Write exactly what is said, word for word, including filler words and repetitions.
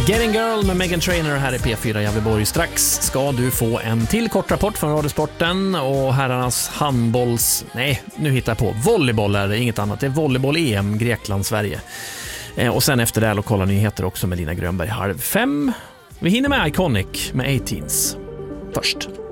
Getting Girl med Meghan Trainor här i P fyra Gävleborg. Strax ska du få en till kort rapport från Radiosporten och herrarnas handbolls... Nej, nu hittar jag på. Volleyboll är det, inget annat. Det är volleyboll-E M, Grekland-Sverige. Eh, och sen efter det lokala nyheter också med Lina Grönberg halv fem. Vi hinner med Iconic med arton's först.